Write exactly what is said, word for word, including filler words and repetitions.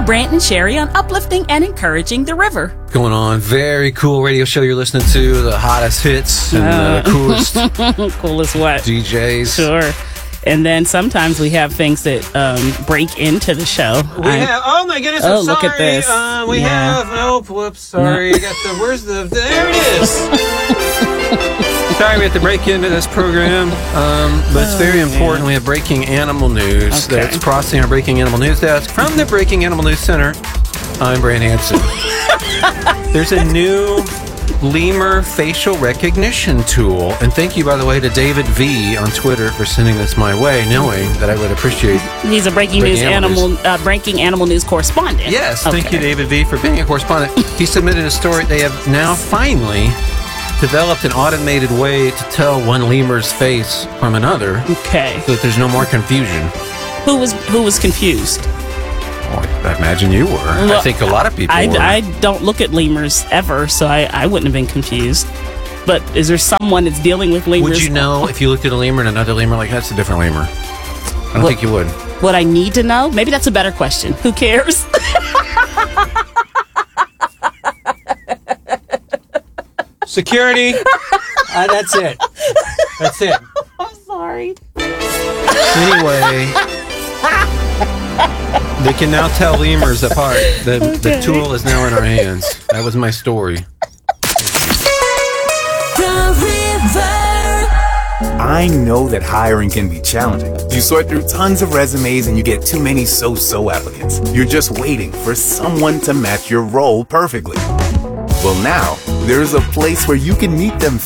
Brant and Sherry on uplifting and encouraging the river. Going on. Very cool radio show you're listening to. The hottest hits and uh, the coolest. Coolest what? D Js. Sure. And then sometimes we have things that um, break into the show. We I, have. Oh my goodness! Oh, I'm look sorry. at this. Uh, we yeah. have. Oh, whoops! Sorry. No. Got the. Where's the? There it is. Sorry, we have to break into this program, um, but it's very oh, important. We have breaking animal news okay. that's crossing our breaking animal news desk from the Breaking Animal News Center. I'm Brant Hansen. There's a new lemur facial recognition tool, and thank you, by the way, to David V on Twitter for sending this my way, knowing that I would appreciate. He's a breaking, breaking news animal, news. Uh, breaking animal news correspondent. Yes, okay. Thank you, David V, for being a correspondent. He submitted a story. They have now finally developed an automated way to tell one lemur's face from another. Okay. So that there's no more confusion. Who was who was confused? Oh, I imagine you were. Well, I think a lot of people I, were. I don't look at lemurs ever, so I, I wouldn't have been confused. But is there someone that's dealing with lemurs? Would you know if you looked at a lemur and another lemur, like, that's a different lemur? I don't what, think you would. What I need to know? Maybe that's a better question. Who cares? Security. uh, that's it. That's it. I'm sorry. Anyway, they can now tell lemurs apart. The, okay. the tool is now in our hands. That was my story. I know that hiring can be challenging. You sort through tons of resumes and you get too many so-so applicants. You're just waiting for someone to match your role perfectly. Well, now, there's a place where you can meet them